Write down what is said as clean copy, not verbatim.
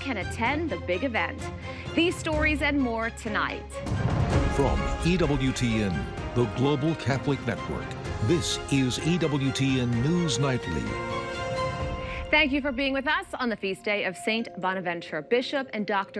can attend the big event. These stories and more tonight. From EWTN, the Global Catholic Network, this is EWTN News Nightly. Thank you for being with us on the feast day of St. Bonaventure. Bishop and Dr.